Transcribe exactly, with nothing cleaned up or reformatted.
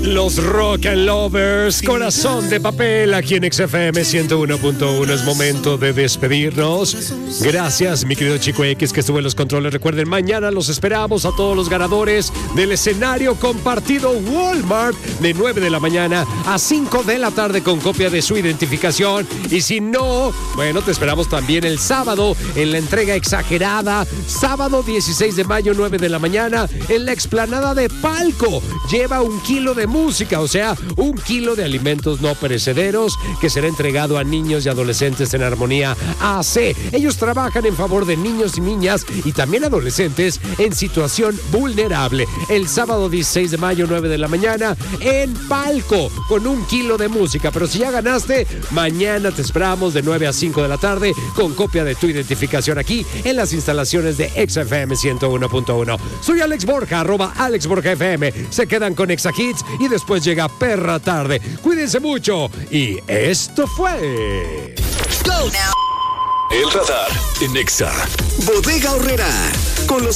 Los Rock and Lovers, Corazón de Papel, aquí en X F M ciento uno punto uno. Es momento de despedirnos. Gracias, mi querido Chico X, que estuvo en los controles. Recuerden, mañana los esperamos a todos los ganadores del escenario compartido Walmart de nueve de la mañana a cinco de la tarde con copia de su identificación. Y si no, bueno, te esperamos también el sábado en la entrega exagerada. Sábado dieciséis de mayo, nueve de la mañana, en la explanada de Palco. Lleva un kilo de música, o sea, un kilo de alimentos no perecederos que será entregado a niños y adolescentes en Armonía A C. Ellos trabajan en favor de niños y niñas y también adolescentes en situación vulnerable. El sábado dieciséis de mayo, nueve de la mañana, en Palco, con un kilo de música. Pero si ya ganaste, mañana te esperamos de nueve a cinco de la tarde con copia de tu identificación aquí en las instalaciones de X F M ciento uno punto uno. Soy Alex Borja, arroba Alex Borja F M. Se quedan con Exa Hits y después llega Perra Tarde. Cuídense mucho y esto fue Go Now. El radar en Exa. Bodega Aurrera con los